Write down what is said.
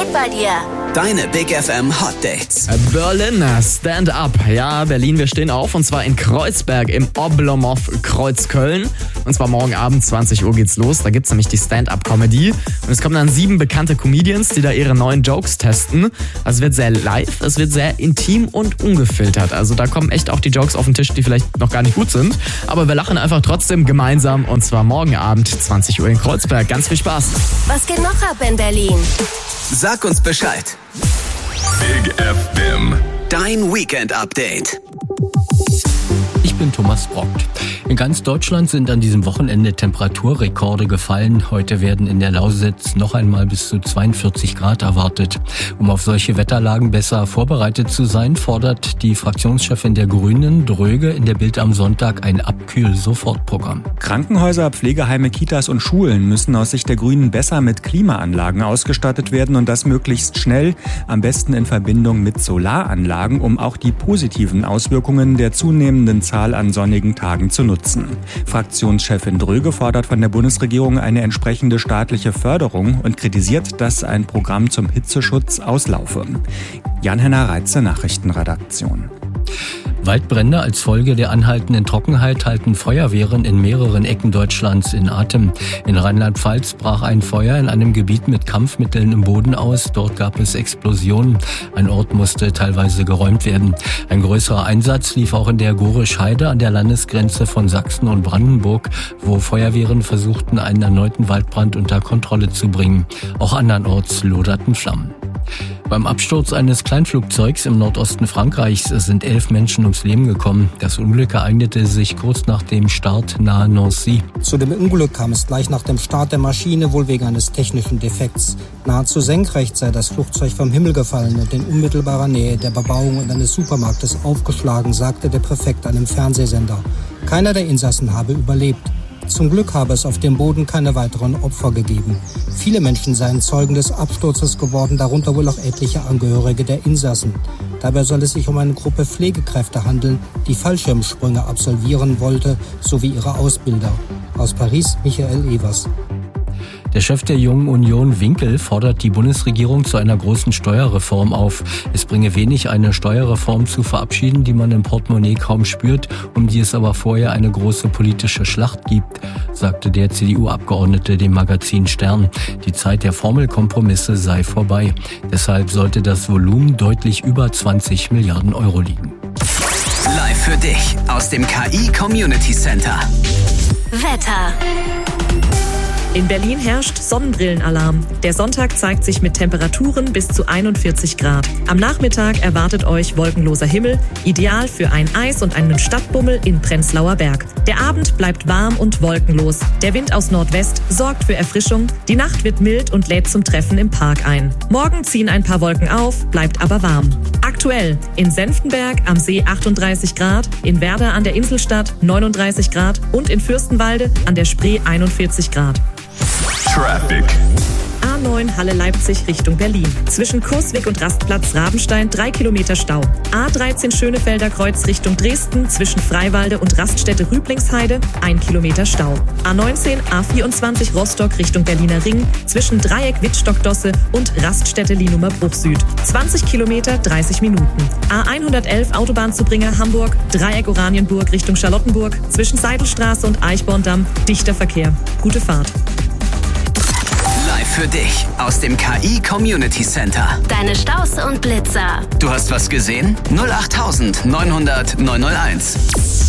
geht bei dir? Deine Big FM Hot Dates. Berlin, Stand Up. Ja, Berlin, wir stehen auf und zwar in Kreuzberg im Oblomov Kreuzköln. Und zwar morgen Abend 20 Uhr geht's los. Da gibt's nämlich die Stand-Up-Comedy. Und es kommen dann 7 bekannte Comedians, die da ihre neuen Jokes testen. Also es wird sehr live, es wird sehr intim und ungefiltert. Also da kommen echt auch die Jokes auf den Tisch, die vielleicht noch gar nicht gut sind. Aber wir lachen einfach trotzdem gemeinsam und zwar morgen Abend 20 Uhr in Kreuzberg. Ganz viel Spaß. Was geht noch ab in Berlin? Sag uns Bescheid. Big FM. Dein Weekend-Update. Ich bin Thomas Brockt. In ganz Deutschland sind an diesem Wochenende Temperaturrekorde gefallen. Heute werden in der Lausitz noch einmal bis zu 42 Grad erwartet. Um auf solche Wetterlagen besser vorbereitet zu sein, fordert die Fraktionschefin der Grünen, Dröge, in der Bild am Sonntag ein Abkühl-Sofortprogramm. Krankenhäuser, Pflegeheime, Kitas und Schulen müssen aus Sicht der Grünen besser mit Klimaanlagen ausgestattet werden und das möglichst schnell, am besten in Verbindung mit Solaranlagen, um auch die positiven Auswirkungen der zunehmenden Zahl an sonnigen Tagen zu nutzen. Fraktionschefin Dröge fordert von der Bundesregierung eine entsprechende staatliche Förderung und kritisiert, dass ein Programm zum Hitzeschutz auslaufe. Jan-Henner Reitze, Nachrichtenredaktion. Waldbrände als Folge der anhaltenden Trockenheit halten Feuerwehren in mehreren Ecken Deutschlands in Atem. In Rheinland-Pfalz brach ein Feuer in einem Gebiet mit Kampfmitteln im Boden aus. Dort gab es Explosionen. Ein Ort musste teilweise geräumt werden. Ein größerer Einsatz lief auch in der Gorisch-Heide an der Landesgrenze von Sachsen und Brandenburg, wo Feuerwehren versuchten, einen erneuten Waldbrand unter Kontrolle zu bringen. Auch andernorts loderten Flammen. Beim Absturz eines Kleinflugzeugs im Nordosten Frankreichs sind 11 Menschen ums Leben gekommen. Das Unglück ereignete sich kurz nach dem Start nahe Nancy. Zu dem Unglück kam es gleich nach dem Start der Maschine, wohl wegen eines technischen Defekts. Nahezu senkrecht sei das Flugzeug vom Himmel gefallen und in unmittelbarer Nähe der Bebauung und eines Supermarktes aufgeschlagen, sagte der Präfekt einem Fernsehsender. Keiner der Insassen habe überlebt. Zum Glück habe es auf dem Boden keine weiteren Opfer gegeben. Viele Menschen seien Zeugen des Absturzes geworden, darunter wohl auch etliche Angehörige der Insassen. Dabei soll es sich um eine Gruppe Pflegekräfte handeln, die Fallschirmsprünge absolvieren wollte, sowie ihre Ausbilder. Aus Paris, Michael Evers. Der Chef der Jungen Union, Winkel, fordert die Bundesregierung zu einer großen Steuerreform auf. Es bringe wenig, eine Steuerreform zu verabschieden, die man im Portemonnaie kaum spürt, um die es aber vorher eine große politische Schlacht gibt, sagte der CDU-Abgeordnete dem Magazin Stern. Die Zeit der Formelkompromisse sei vorbei. Deshalb sollte das Volumen deutlich über 20 Milliarden Euro liegen. Live für dich aus dem KI Community Center. Wetter. In Berlin herrscht Sonnenbrillenalarm. Der Sonntag zeigt sich mit Temperaturen bis zu 41 Grad. Am Nachmittag erwartet euch wolkenloser Himmel, ideal für ein Eis und einen Stadtbummel in Prenzlauer Berg. Der Abend bleibt warm und wolkenlos. Der Wind aus Nordwest sorgt für Erfrischung. Die Nacht wird mild und lädt zum Treffen im Park ein. Morgen ziehen ein paar Wolken auf, bleibt aber warm. Aktuell in Senftenberg am See 38 Grad, in Werder an der Inselstadt 39 Grad und in Fürstenwalde an der Spree 41 Grad. Traffic. A9 Halle-Leipzig Richtung Berlin. Zwischen Kursweg und Rastplatz Rabenstein 3 Kilometer Stau. A13 Schönefelder Kreuz Richtung Dresden. Zwischen Freiwalde und Raststätte Rüblingsheide 1 Kilometer Stau. A19 A24 Rostock Richtung Berliner Ring. Zwischen Dreieck Wittstock-Dosse und Raststätte Lienumer Bruch Süd. 20 Kilometer 30 Minuten. A111 Autobahnzubringer Hamburg. Dreieck Oranienburg Richtung Charlottenburg. Zwischen Seidelstraße und Eichborndamm dichter Verkehr. Gute Fahrt. Live für dich aus dem KI Community Center. Deine Staus und Blitzer. Du hast was gesehen? 08900 901.